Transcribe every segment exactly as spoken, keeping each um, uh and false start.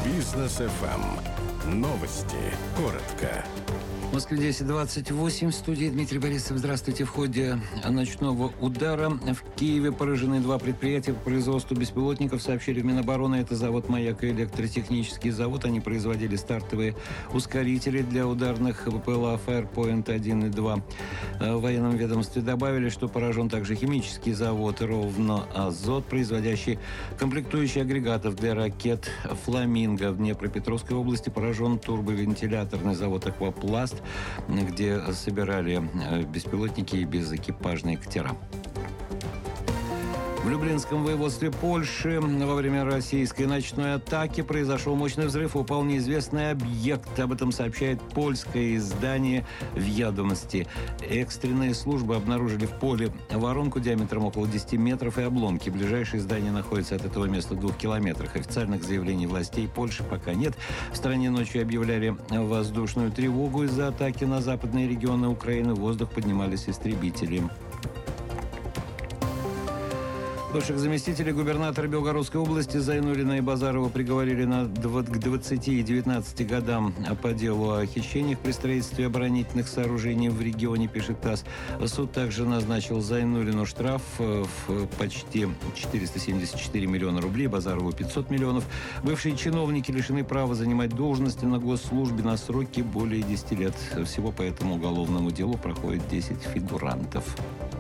Бизнес эф эм. Новости. Коротко. В Москве десять двадцать восемь. В студии Дмитрий Борисов. Здравствуйте. В ходе ночного удара в Киеве поражены два предприятия по производству беспилотников, сообщили в Минобороны. Это завод «Маяк» и электротехнический завод. Они производили стартовые ускорители для ударных БПЛА «Фаерпоинт один и два». В военном ведомстве добавили, что поражен также химический завод «Ровноазот», производящий комплектующие агрегатов для ракет «Фламинго». В Днепропетровской области поражен турбовентиляторный завод «Аквапласт», где собирали беспилотники и безэкипажные катера. В Люблинском воеводстве Польши во время российской ночной атаки произошел мощный взрыв, упал неизвестный объект. Об этом сообщает польское издание «Вьядомости». Экстренные службы обнаружили в поле воронку диаметром около десяти метров и обломки. Ближайшее здание находится от этого места в двух километрах. Официальных заявлений властей Польши пока нет. В стране ночью объявляли воздушную тревогу из-за атаки на западные регионы Украины. В воздух поднимались истребители. Бывших заместителей губернатора Белгородской области Зайнуллина и Базарова приговорили на к двадцати и девятнадцати годам по делу о хищениях при строительстве оборонительных сооружений в регионе, пишет ТАСС. Суд также назначил Зайнуллину штраф в почти четыреста семьдесят четыре миллиона рублей, Базарову пятьсот миллионов. Бывшие чиновники лишены права занимать должности на госслужбе на сроки более десяти лет. Всего по этому уголовному делу проходит десять фигурантов.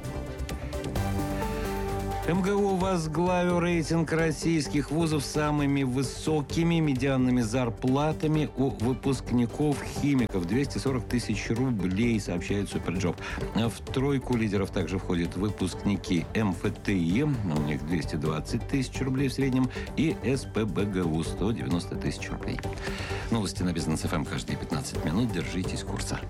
эм гэ у возглавил рейтинг российских вузов с самыми высокими медианными зарплатами у выпускников-химиков. двести сорок тысяч рублей, сообщает Суперджоп. В тройку лидеров также входят выпускники эм эф тэ и, у них двести двадцать тысяч рублей в среднем, и эс пэ бэ гэ у сто девяносто тысяч рублей. Новости на Бизнес эф эм каждые пятнадцать минут. Держитесь курса.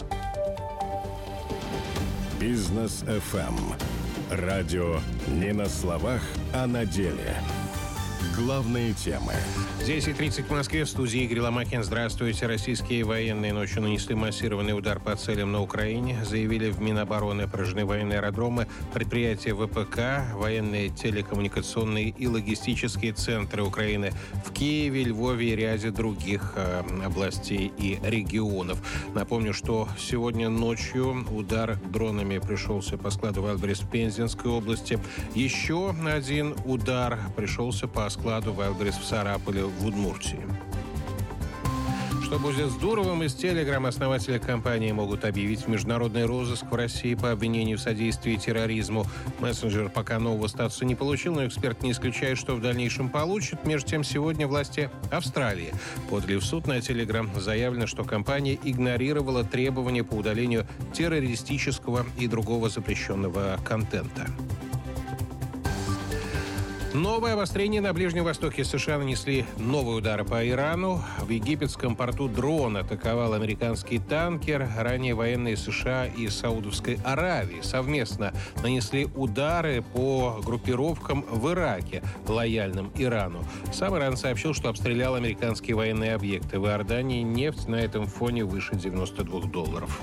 Бизнес эф эм. Радио не на словах, а на деле. Главные темы. десять тридцать в Москве. В студии Игорь Ломакин. Здравствуйте. Российские военные ночью нанесли массированный удар по целям на Украине. Заявили в Минобороны. Поражены военные аэродромы, предприятия вэ пэ ка, военные телекоммуникационные и логистические центры Украины в Киеве, Львове и ряде других э, областей и регионов. Напомню, что сегодня ночью удар дронами пришелся по складу Wildberries в Пензенской области. Еще один удар пришелся по складу Wildberries в Сарапуле в Удмуртии. Что будет с Дуровым? Из Телеграм основатели компании могут объявить международный розыск в России по обвинению в содействии терроризму. Мессенджер пока нового статуса не получил, но эксперт не исключает, что в дальнейшем получит. Между тем, сегодня власти Австралии подали в суд на Телеграм. Заявлено, что компания игнорировала требования по удалению террористического и другого запрещенного контента. Новое обострение на Ближнем Востоке. США нанесли новые удары по Ирану. В египетском порту дрон атаковал американский танкер. Ранее военные США и Саудовской Аравии совместно нанесли удары по группировкам в Ираке, лояльным Ирану. Сам Иран сообщил, что обстрелял американские военные объекты. В Иордании нефть на этом фоне выше девяноста двух долларов.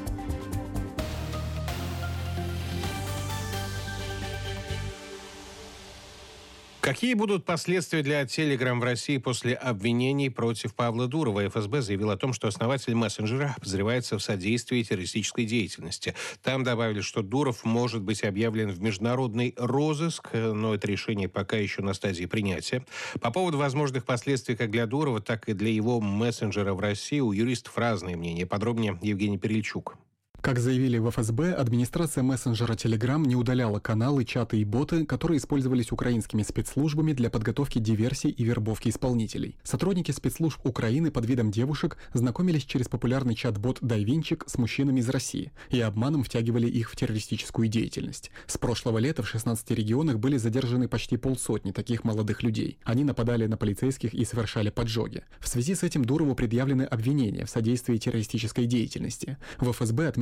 Какие будут последствия для Telegram в России после обвинений против Павла Дурова? эф эс бэ заявил о том, что основатель мессенджера подозревается в содействии террористической деятельности. Там добавили, что Дуров может быть объявлен в международный розыск, но это решение пока еще на стадии принятия. По поводу возможных последствий как для Дурова, так и для его мессенджера в России у юристов разные мнения. Подробнее Евгений Перельчук. Как заявили в эф эс бэ, администрация мессенджера Telegram не удаляла каналы, чаты и боты, которые использовались украинскими спецслужбами для подготовки диверсий и вербовки исполнителей. Сотрудники спецслужб Украины под видом девушек знакомились через популярный чат-бот «Дайвинчик» с мужчинами из России и обманом втягивали их в террористическую деятельность. С прошлого лета в шестнадцати регионах были задержаны почти полсотни таких молодых людей. Они нападали на полицейских и совершали поджоги. В связи с этим Дурову предъявлены обвинения в содействии террористической деятельности. В эф эс бэ отметили,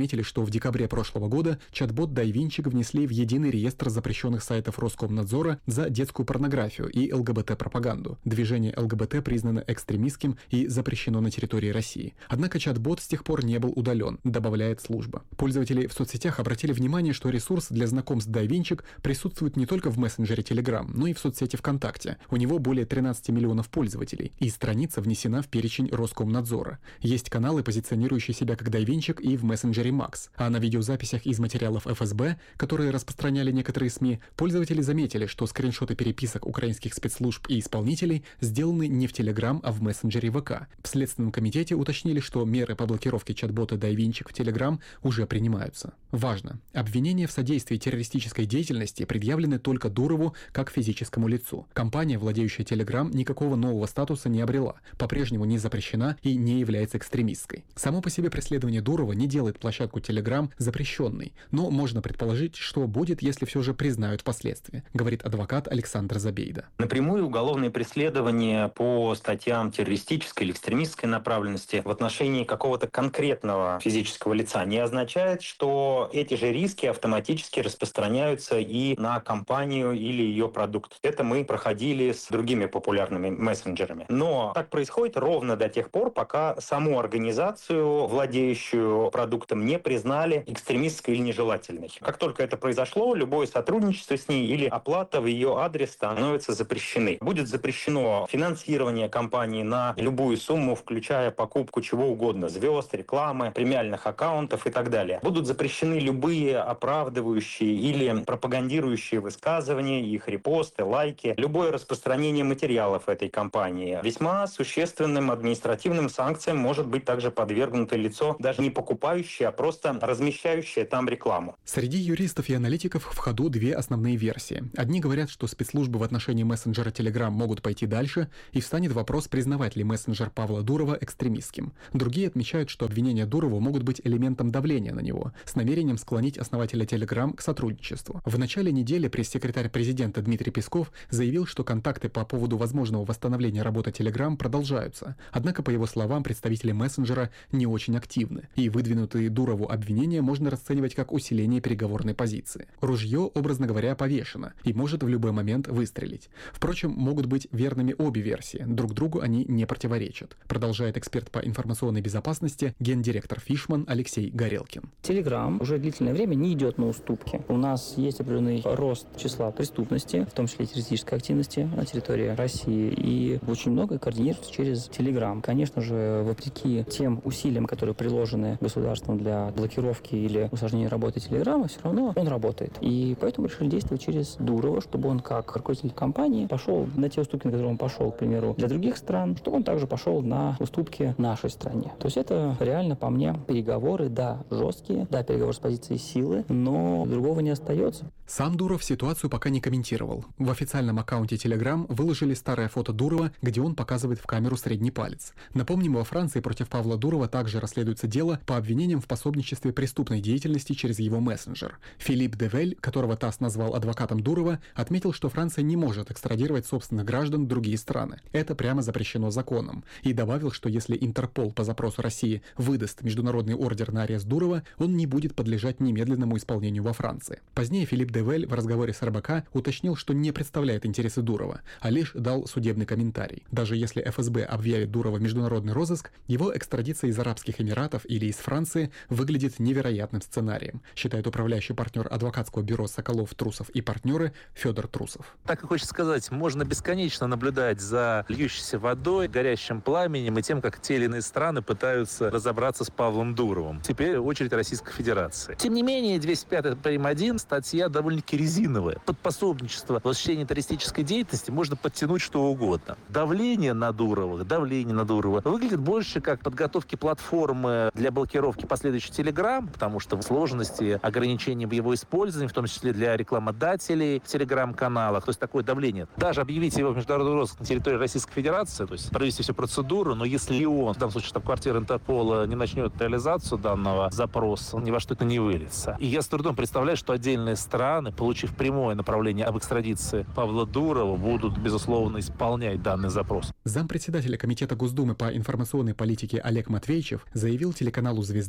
отметили, что в декабре прошлого года чат-бот «Дайвинчик» внесли в единый реестр запрещенных сайтов Роскомнадзора за детскую порнографию и ЛГБТ-пропаганду. Движение ЛГБТ признано экстремистским и запрещено на территории России. Однако чат-бот с тех пор не был удален, добавляет служба. Пользователи в соцсетях обратили внимание, что ресурс для знакомств «Дайвинчик» присутствует не только в мессенджере Telegram, но и в соцсети ВКонтакте. У него более тринадцати миллионов пользователей, и страница внесена в перечень Роскомнадзора. Есть каналы, позиционирующие себя как «Дайвинчик» и в мессенджере Макс. А на видеозаписях из материалов эф эс бэ, которые распространяли некоторые СМИ, пользователи заметили, что скриншоты переписок украинских спецслужб и исполнителей сделаны не в Telegram, а в мессенджере вэ ка. В Следственном комитете уточнили, что меры по блокировке чат-бота «Дайвинчик» в Telegram уже принимаются. Важно! Обвинения в содействии террористической деятельности предъявлены только Дурову как физическому лицу. Компания, владеющая Telegram, никакого нового статуса не обрела, по-прежнему не запрещена и не является экстремистской. Само по себе преследование Дурова не делает площадку Telegram запрещенной, но можно предположить, что будет, если все же признают впоследствии, говорит адвокат Александр Забейда. Напрямую уголовные преследования по статьям террористической или экстремистской направленности в отношении какого-то конкретного физического лица не означает, что эти же риски автоматически распространяются и на компанию или ее продукт. Это мы проходили с другими популярными мессенджерами. Но так происходит ровно до тех пор, пока саму организацию, владеющую продуктом, не признали экстремистской или нежелательной. Как только это произошло, любое сотрудничество с ней или оплата в ее адрес становятся запрещены. Будет запрещено финансирование компании на любую сумму, включая покупку чего угодно, звезд, рекламы, премиальных аккаунтов и так далее. Будут запрещены любые оправдывающие или пропагандирующие высказывания, их репосты, лайки, любое распространение материалов этой компании. Весьма существенным административным санкциям может быть также подвергнуто лицо, даже не покупающее, а просто размещающее там рекламу. Среди юристов и аналитиков в ходу две основные версии. Одни говорят, что спецслужбы в отношении мессенджера Telegram могут пойти дальше, и встанет вопрос, признавать ли мессенджер Павла Дурова экстремистским. Другие отмечают, что обвинения Дурову могут быть элементом давления на него, с намерением склонить основателя Telegram к сотрудничеству. В начале недели пресс-секретарь президента Дмитрий Песков заявил, что контакты по поводу возможного восстановления работы Telegram продолжаются. Однако, по его словам, представители мессенджера не очень активны, и выдвинутые Дурову обвинения можно расценивать как усиление переговорной позиции. Ружье, образно говоря, повешено и может в любой момент выстрелить. Впрочем, могут быть верными обе версии, друг другу они не противоречат, продолжает эксперт по информационной безопасности, гендиректор Фишман Алексей Горелкин. Telegram уже длительное время не идет на уступки. У нас есть определенный рост числа преступности, в том числе террористической активности на территории России, и очень многое координируется через Telegram. Конечно же, вопреки тем усилиям, которые приложены государством для блокировки или усложнения работы Telegram, все равно он работает. И поэтому решили действовать через Дурова, чтобы он как руководитель компании пошел на те уступки, на которые он пошел, к примеру, для других стран, чтобы он также пошел на уступки нашей стране. То есть это реально, по мне, переговоры, да, жесткие, да, переговоры с позиции силы, но другого не остается. Сам Дуров ситуацию пока не комментировал. В официальном аккаунте Telegram выложили старое фото Дурова, где он показывает в камеру средний палец. Напомним, во Франции против Павла Дурова также расследуется дело по обвинениям в пособничестве преступной деятельности через его мессенджер. Филипп Девель, которого ТАСС назвал адвокатом Дурова, отметил, что Франция не может экстрадировать собственных граждан в другие страны. Это прямо запрещено законом. И добавил, что если Интерпол по запросу России выдаст международный ордер на арест Дурова, он не будет подлежать немедленному исполнению во Франции. Позднее Филипп Девель в разговоре с эр бэ ка уточнил, что не представляет интересы Дурова, а лишь дал судебный комментарий. Даже если эф эс бэ объявит Дурова в международный розыск, его экстрадиция из Арабских Эмиратов или из Франции выглядит невероятным сценарием, считает управляющий партнер адвокатского бюро «Соколов, Трусов и партнеры» Федор Трусов. Так и хочется сказать, можно бесконечно наблюдать за льющейся водой, горящим пламенем и тем, как те или иные страны пытаются разобраться с Павлом Дуровым. Теперь очередь Российской Федерации. Тем не менее, двести пятый прим. один статья довольно-таки резиновая. Под пособничество в осуществлении террористической деятельности можно подтянуть что угодно. Давление на Дурова, давление на Дурова выглядит больше как подготовки платформы для блокировки последующей Telegram, потому что сложности, ограничения в его использовании, в том числе для рекламодателей в Telegram-каналах, то есть такое давление. Даже объявить его в международный розыск на территории Российской Федерации, то есть провести всю процедуру, но если он, в данном случае штаб-квартира Интерпола, не начнет реализацию данного запроса, ни во что это не выльется. И я с трудом представляю, что отдельные страны, получив прямое направление об экстрадиции Павла Дурова, будут, безусловно, исполнять данный запрос. Зампредседателя Комитета Госдумы по информационной политике Олег Матвейчев заявил телеканалу «Звезда», что депутаты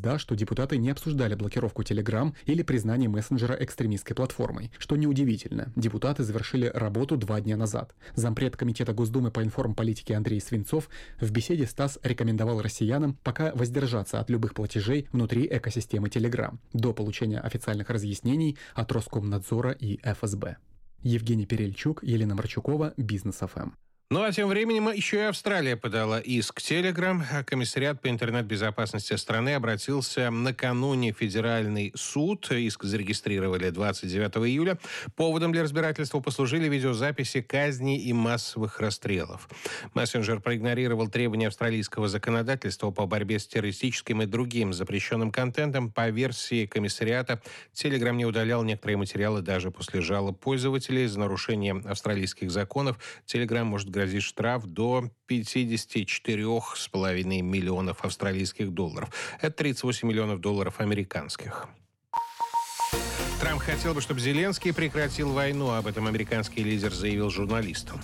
депутаты не обсуждали блокировку Telegram или признание мессенджера экстремистской платформой, что неудивительно. Депутаты завершили работу два дня назад. Зампред Комитета Госдумы по информполитике Андрей Свинцов в беседе с ТАСС рекомендовал россиянам пока воздержаться от любых платежей внутри экосистемы Telegram до получения официальных разъяснений от Роскомнадзора и эф эс бэ. Евгений Перельчук, Елена Марчукова, Бизнес эф эм. Ну а тем временем еще и Австралия подала иск Telegram. Комиссариат по интернет-безопасности страны обратился накануне в Федеральный суд. Иск зарегистрировали двадцать девятого июля. Поводом для разбирательства послужили видеозаписи казней и массовых расстрелов. Мессенджер проигнорировал требования австралийского законодательства по борьбе с террористическим и другим запрещенным контентом. По версии комиссариата, Telegram не удалял некоторые материалы даже после жалоб пользователей. За нарушение австралийских законов Telegram может грозит штраф до пятьдесят четыре с половиной миллионов австралийских долларов. Это тридцать восемь миллионов долларов американских. Трамп хотел бы, чтобы Зеленский прекратил войну. Об этом американский лидер заявил журналистам.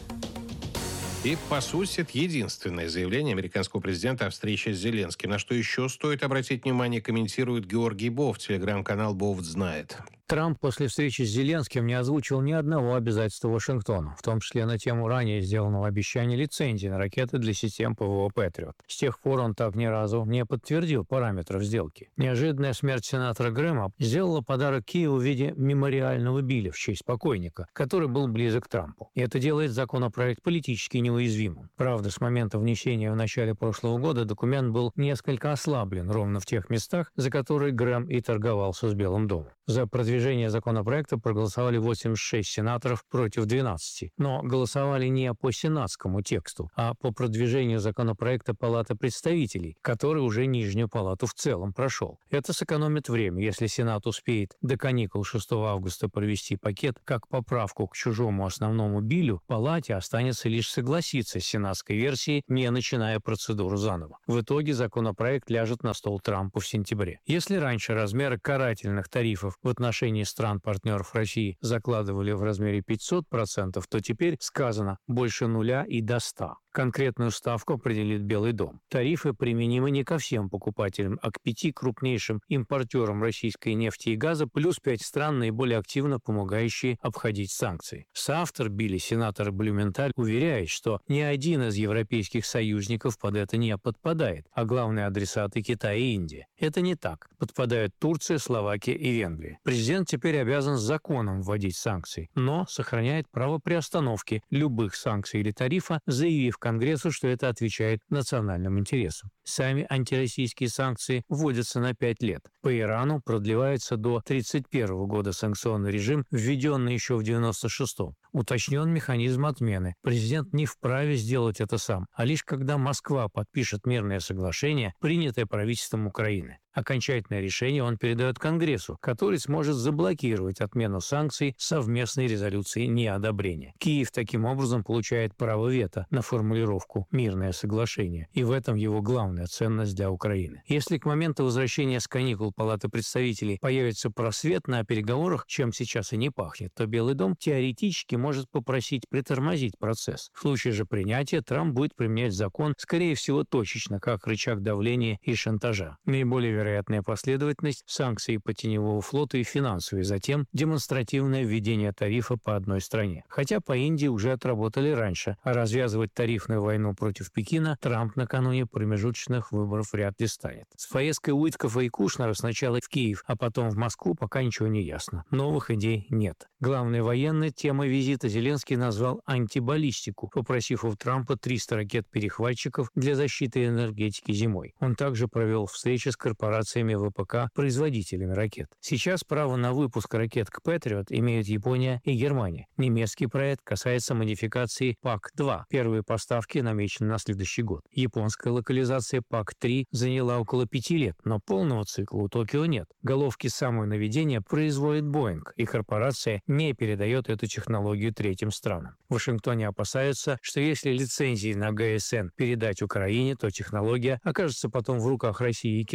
И, по сути, это единственное заявление американского президента о встрече с Зеленским. На что еще стоит обратить внимание, комментирует Георгий Бофт, телеграм-канал «Бофт знает». Трамп после встречи с Зеленским не озвучил ни одного обязательства Вашингтону, в том числе на тему ранее сделанного обещания лицензии на ракеты для систем ПВО «Патриот». С тех пор он так ни разу не подтвердил параметров сделки. Неожиданная смерть сенатора Грэма сделала подарок Киеву в виде мемориального биля в честь покойника, который был близок к Трампу. И это делает законопроект политически неуязвимым. Правда, с момента внесения в начале прошлого года документ был несколько ослаблен ровно в тех местах, за которые Грэм и торговался с Белым домом. За продвижение законопроекта проголосовали восемьдесят шесть сенаторов против двенадцати. Но голосовали не по сенатскому тексту, а по продвижению законопроекта Палаты представителей, который уже нижнюю палату в целом прошел. Это сэкономит время, если Сенат успеет до каникул шестого августа провести пакет как поправку к чужому основному билю, палате останется лишь согласиться с сенатской версией, не начиная процедуру заново. В итоге законопроект ляжет на стол Трампу в сентябре. Если раньше размеры карательных тарифов в отношении стран-партнеров России закладывали в размере пятьсот процентов, то теперь сказано больше нуля и до ста. Конкретную ставку определит Белый дом. Тарифы применимы не ко всем покупателям, а к пяти крупнейшим импортерам российской нефти и газа, плюс пять стран, наиболее активно помогающие обходить санкции. Соавтор биля, сенатор Блюменталь, уверяет, что ни один из европейских союзников под это не подпадает, а главные адресаты Китай и Индия. Это не так. Подпадают Турция, Словакия и Венгрия. Президент теперь обязан законом вводить санкции, но сохраняет право приостановки любых санкций или тарифа, заявив Конгрессу, что это отвечает национальным интересам. Сами антироссийские санкции вводятся на пять лет. По Ирану продлевается до тридцать первого года санкционный режим, введенный еще в девяносто шестом. Уточнен механизм отмены. Президент не вправе сделать это сам, а лишь когда Москва подпишет мирное соглашение, принятое правительством Украины. Окончательное решение он передает Конгрессу, который сможет заблокировать отмену санкций совместной резолюцией неодобрения. Киев таким образом получает право вето на формулировку «мирное соглашение», и в этом его главная ценность для Украины. Если к моменту возвращения с каникул Палаты представителей появится просвет на переговорах, чем сейчас и не пахнет, то Белый дом теоретически может попросить притормозить процесс. В случае же принятия Трамп будет применять закон, скорее всего, точечно, как рычаг давления и шантажа. Наиболее вероятно Вероятная последовательность – санкции по теневого флота и финансовые, затем демонстративное введение тарифа по одной стране. Хотя по Индии уже отработали раньше, а развязывать тарифную войну против Пекина Трамп накануне промежуточных выборов вряд ли станет. С поездкой Уиткофа и Кушнера сначала в Киев, а потом в Москву пока ничего не ясно. Новых идей нет. Главной военной темой визита Зеленский назвал антибаллистику, попросив у Трампа триста ракет-перехватчиков для защиты энергетики зимой. Он также провел встречи с корпорациями ВПК, производителями ракет. Сейчас право на выпуск ракет к «Патриот» имеют Япония и Германия. Немецкий проект касается модификации пак два. Первые поставки намечены на следующий год. Японская локализация пак три заняла около пяти лет, но полного цикла у Токио нет. Головки самонаведения производит Боинг, и корпорация не передает эту технологию третьим странам. В Вашингтоне опасаются, что если лицензии на ГСН передать Украине, то технология окажется потом в руках России и Китая. В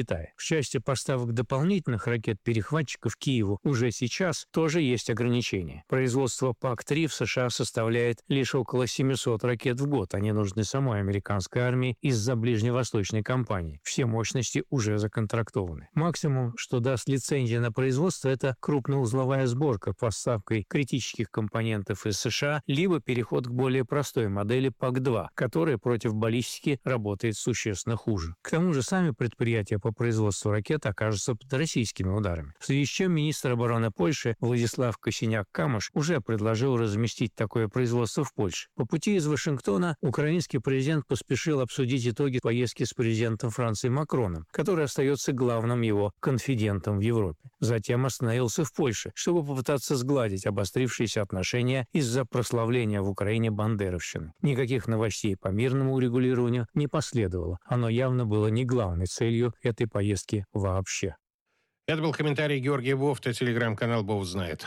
части поставок дополнительных ракет-перехватчиков Киеву уже сейчас тоже есть ограничения. Производство пак три в США составляет лишь около семисот ракет в год. Они нужны самой американской армии из-за ближневосточной кампании. Все мощности уже законтрактованы. Максимум, что даст лицензия на производство, это крупноузловая сборка поставкой критических компонентов из США, либо переход к более простой модели пак два, которая против баллистики работает существенно хуже. К тому же сами предприятия по производству ракет окажутся под российскими ударами. В связи с чем министр обороны Польши Владислав Косиняк-Камыш уже предложил разместить такое производство в Польше. По пути из Вашингтона украинский президент поспешил обсудить итоги поездки с президентом Франции Макроном, который остается главным его конфидентом в Европе. Затем остановился в Польше, чтобы попытаться сгладить обострившиеся отношения из-за прославления в Украине бандеровщины. Никаких новостей по мирному урегулированию не последовало. Оно явно было не главной целью этой поездки вообще. Это был комментарий Георгия Бофта, телеграм-канал «Бофт знает».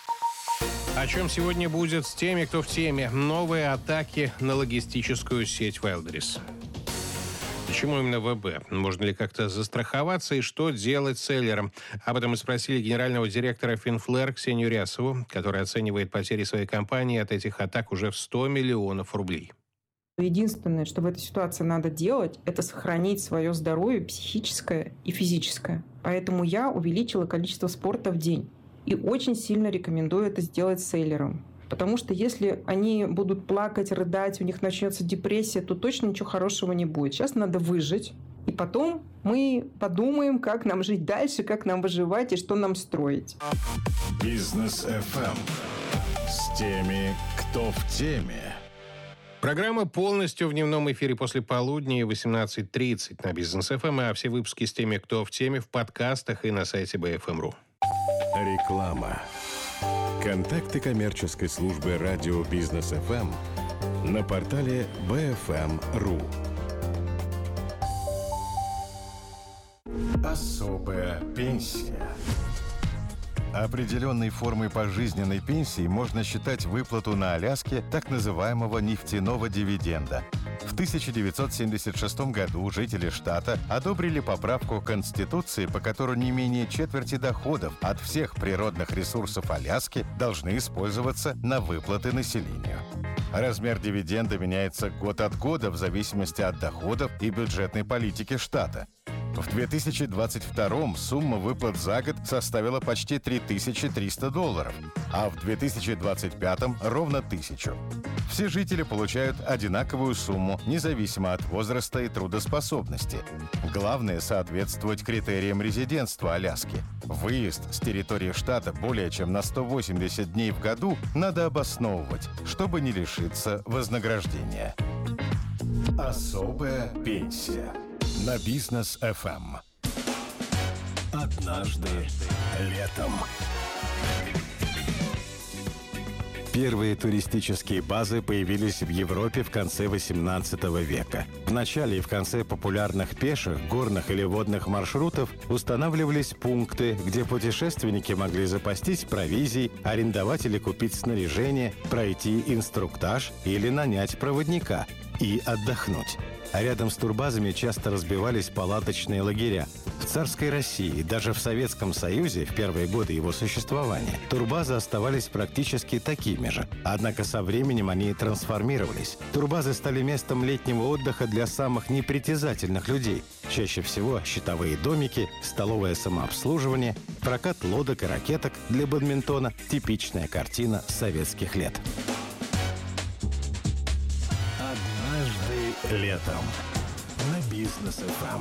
О чем сегодня будет с теми, кто в теме? Новые атаки на логистическую сеть Wildberries. Почему именно ВБ? Можно ли как-то застраховаться и что делать с селлером? Об этом мы спросили генерального директора Финфлэр Ксению Рясову, которая оценивает потери своей компании от этих атак уже в сто миллионов рублей. Единственное, что в этой ситуации надо делать, это сохранить свое здоровье психическое и физическое. Поэтому я увеличила количество спорта в день. И очень сильно рекомендую это сделать с селлером. Потому что если они будут плакать, рыдать, у них начнется депрессия, то точно ничего хорошего не будет. Сейчас надо выжить. И потом мы подумаем, как нам жить дальше, как нам выживать и что нам строить. Бизнес эф эм с теми, кто в теме. Программа полностью в дневном эфире после полудня и восемнадцать тридцать на Бизнес эф эм, а все выпуски с теми, кто в теме, в подкастах и на сайте би эф эм точка ру. Реклама. Контакты коммерческой службы радио Бизнес эф эм на портале би эф эм точка ру. Особая пенсия. Определенной формой пожизненной пенсии можно считать выплату на Аляске так называемого нефтяного дивиденда. В тысяча девятьсот семьдесят шестом году жители штата одобрили поправку Конституции, по которой не менее четверти доходов от всех природных ресурсов Аляски должны использоваться на выплаты населению. Размер дивиденда меняется год от года в зависимости от доходов и бюджетной политики штата. В две тысячи двадцать втором сумма выплат за год составила почти три тысячи триста долларов, а в две тысячи двадцать пятом ровно тысячу. Все жители получают одинаковую сумму, независимо от возраста и трудоспособности. Главное – соответствовать критериям резидентства Аляски. Выезд с территории штата более чем на сто восемьдесят дней в году надо обосновывать, чтобы не лишиться вознаграждения. Особая пенсия. На Бизнес эф эм. Однажды летом. Первые туристические базы появились в Европе в конце восемнадцатого века. В начале и в конце популярных пеших, горных или водных маршрутов устанавливались пункты, где путешественники могли запастись провизией, арендовать или купить снаряжение, пройти инструктаж или нанять проводника и отдохнуть. А рядом с турбазами часто разбивались палаточные лагеря. В царской России, даже в Советском Союзе, в первые годы его существования, турбазы оставались практически такими же. Однако со временем они трансформировались. Турбазы стали местом летнего отдыха для самых непритязательных людей. Чаще всего щитовые домики, столовое самообслуживание, прокат лодок и ракеток для бадминтона – типичная картина советских лет. Летом на Бизнес эф эм.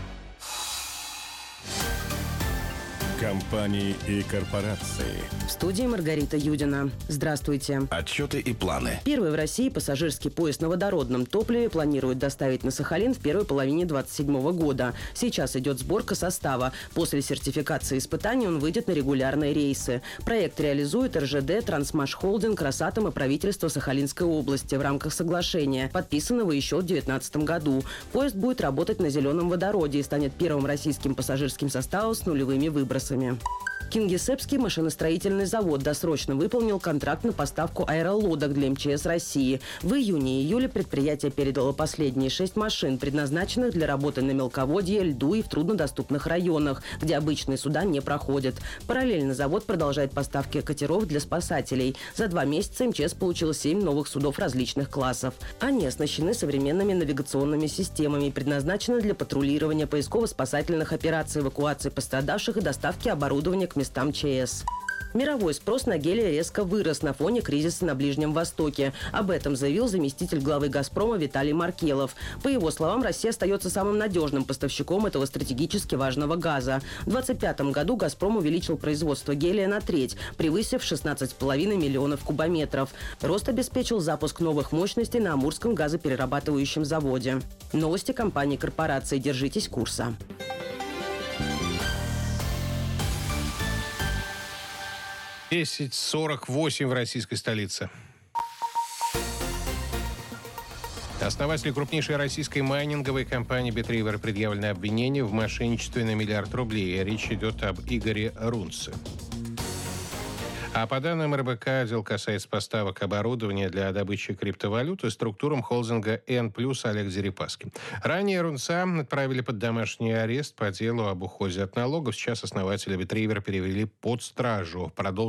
Компании и корпорации. В студии Маргарита Юдина. Здравствуйте. Отчеты и планы. Первый в России пассажирский поезд на водородном топливе планируют доставить на Сахалин в первой половине двадцать седьмого года. Сейчас идет сборка состава. После сертификации испытаний он выйдет на регулярные рейсы. Проект реализует эр жэ дэ, Трансмаш Холдинг, Росатом и правительство Сахалинской области в рамках соглашения, подписанного еще в две тысячи девятнадцатом году. Поезд будет работать на зеленом водороде и станет первым российским пассажирским составом с нулевыми выбросами. Кингисеппский машиностроительный завод досрочно выполнил контракт на поставку аэролодок для эм че эс России. В июне и июле предприятие передало последние шесть машин, предназначенных для работы на мелководье, льду и в труднодоступных районах, где обычные суда не проходят. Параллельно завод продолжает поставки катеров для спасателей. За два месяца эм че эс получил семь новых судов различных классов. Они оснащены современными навигационными системами, предназначены для патрулирования, поисково-спасательных операций, эвакуации пострадавших и доставки оборудования к местам ЧС. Мировой спрос на гелий резко вырос на фоне кризиса на Ближнем Востоке. Об этом заявил заместитель главы «Газпрома» Виталий Маркелов. По его словам, Россия остается самым надежным поставщиком этого стратегически важного газа. В две тысячи двадцать пятом году «Газпром» увеличил производство гелия на треть, превысив шестнадцать с половиной миллионов кубометров. Рост обеспечил запуск новых мощностей на Амурском газоперерабатывающем заводе. Новости компании корпорации. Держитесь курса. десять сорок восемь в российской столице. Основателю крупнейшей российской майнинговой компании «Битривер» предъявлено обвинение в мошенничестве на миллиард рублей. Речь идет об Игоре Рунце. А по данным эр бэ ка, дело касается поставок оборудования для добычи криптовалюты структурам холдинга «Н плюс» Олег Дерипаски. Ранее Рунца отправили под домашний арест по делу об уходе от налогов. Сейчас основателя «Битривер» перевели под стражу. Продолжим